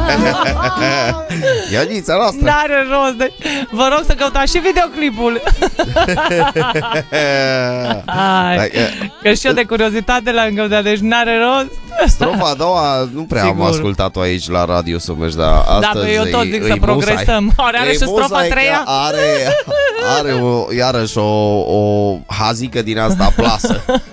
Ionița noastră. N-are rost. Vă rog să căutați și videoclipul. Hai, că și eu de curiozitate l-am căutat, deci n-are rost. Strofa a doua nu prea am ascultat-o aici la Radio Someș, dar astăzi da, eu tot zic să progresăm. Are și strofa a treia? Are iarăși o hazică din asta plasă.